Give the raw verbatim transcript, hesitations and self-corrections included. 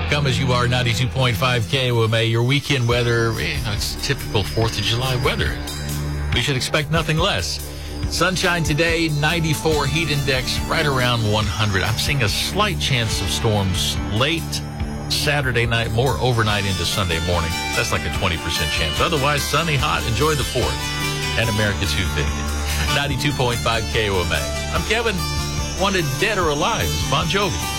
Come as you are, ninety-two point five K O M A. Your weekend weather, eh, it's typical fourth of July weather. We should expect nothing less. Sunshine today, ninety-four, heat index right around one hundred. I'm seeing a slight chance of storms late Saturday night, more overnight into Sunday morning. That's like a twenty percent chance. Otherwise, sunny, hot. Enjoy the fourth and America two fifty. ninety-two point five K O M A. I'm Kevin. Wanted dead or alive is Bon Jovi.